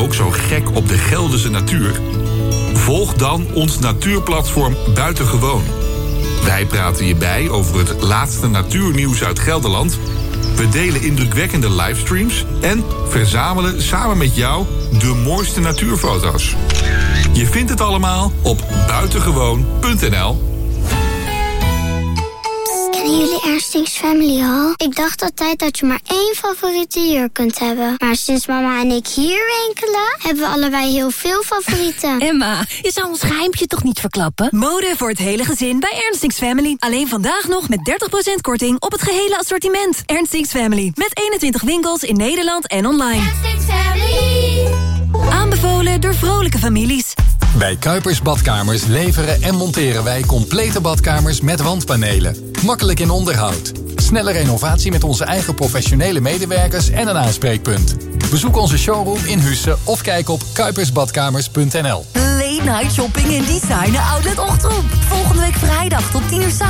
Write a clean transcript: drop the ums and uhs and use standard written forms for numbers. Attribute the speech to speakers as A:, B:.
A: ook zo gek op de Gelderse natuur? Volg dan ons natuurplatform Buitengewoon. Wij praten je bij over het laatste natuurnieuws uit Gelderland. We delen indrukwekkende livestreams en verzamelen samen met jou de mooiste natuurfoto's. Je vindt het allemaal op buitengewoon.nl.
B: Kennen jullie Ernstings Family Hall? Ik dacht altijd dat je maar één favoriete jurk kunt hebben. Maar sinds mama en ik hier winkelen, hebben we allebei heel veel favorieten.
C: Emma, je zou ons geheimpje toch niet verklappen? Mode voor het hele gezin bij Ernstings Family. Alleen vandaag nog met 30% korting op het gehele assortiment. Ernstings Family, met 21 winkels in Nederland en online.
B: Ernstings Family.
C: Aanbevolen door vrolijke families.
D: Bij Kuipers Badkamers leveren en monteren wij complete badkamers met wandpanelen. Makkelijk in onderhoud. Snelle renovatie met onze eigen professionele medewerkers en een aanspreekpunt. Bezoek onze showroom in Husse of kijk op kuipersbadkamers.nl.
C: Late night shopping in Designer Outlet Ochtroep. Volgende week vrijdag tot 10 uur 's